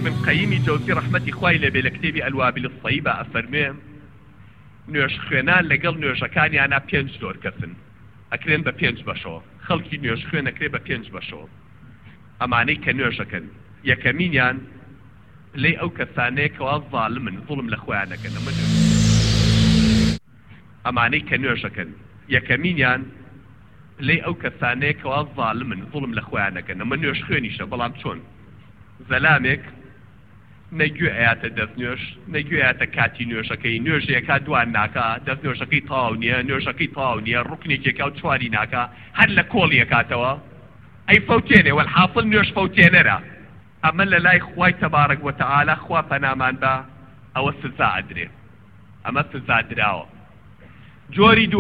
ابن قەییمی جەوزی ڕەحمەتی خوای لێبێ لە کتێبی ئەلوابل الصەیبە ئەفەرمێ نوێژ خوێنان لەگەڵ نوێژەکانیانە 5 جۆر کەسن ئەکرێن بە 5 بەشەوە خەڵکی نوێژ خوێن ئەکرێ بە 5 بەشەوە ئەمانەی کە نوێژەکەن یەکەمینیان پلەی ئەو کەسانەیە کەوا ظالمن ظڵم لە خۆیان دەکەن ئەمانەی کە نوێژەکەن یەکەمینیان پلەی ئەو کەسانەیە کەوا ظالمن ظڵم لە خۆیان دەکەن ئەمە نوێژ خوێنیشە بەڵام چۆن زەلامێک نەگوێ ئەیاتە دەستنوێژ نەگوێ ئەیاتە کاتی نوێژەکەی نوێژێکا دوان ناکا دەستنوێژەکەی تاو نییە نوێژەکەی تاو نییە ڕوکنێکێکا و چواری ناکا هەر لە کۆڵی ئەکاتەوە ئەی فەوتێنێ وەلحاصل نوێژ فەوتێنەرە ئەمە لە لای خوای تەبارەک وەتەعالا خوا پەنامان بە ئەوە سزا ئەدرێ ئەمە سزا دراوە جۆری